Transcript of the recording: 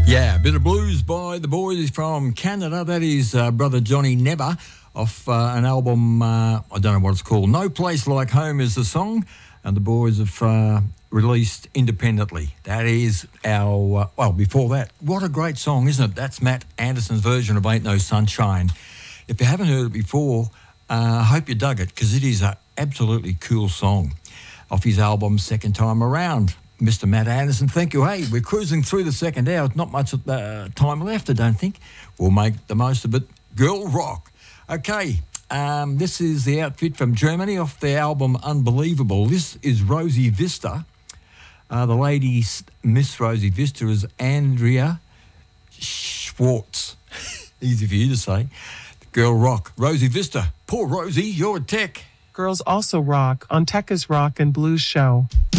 Yeah, a bit of blues by the boys from Canada. That is brother Johnny Never off an album, I don't know what it's called. No Place Like Home is the song, and the boys have released independently. That is our, well, before that, what a great song, isn't it? That's Matt Anderson's version of Ain't No Sunshine. If you haven't heard it before, I hope you dug it, because it is an absolutely cool song off his album Second Time Around. Mr. Matt Anderson, thank you. Hey, we're cruising through the second hour. Not much time left, I don't think. We'll make the most of it. Girl Rock. Okay, this is the outfit from Germany off their album Unbelievable. This is Rosie Vista. The lady, Miss Rosie Vista, is Andrea Schwartz. Easy for you to say. Girl Rock. Rosie Vista. Poor Rosie, you're a tech. Girls also rock on Tekka's Rock and Blues Show.